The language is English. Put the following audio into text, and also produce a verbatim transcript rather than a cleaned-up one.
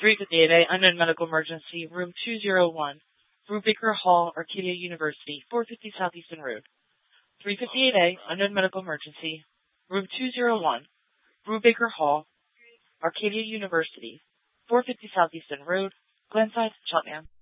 three fifty-eight A, unknown medical emergency, room two oh one, Brubaker Hall, Arcadia University, four fifty Southeastern Road. three fifty-eight A, unknown medical emergency, room two oh one, Brubaker Hall, Arcadia University, four fifty Southeastern Road, Glenside, Cheltenham.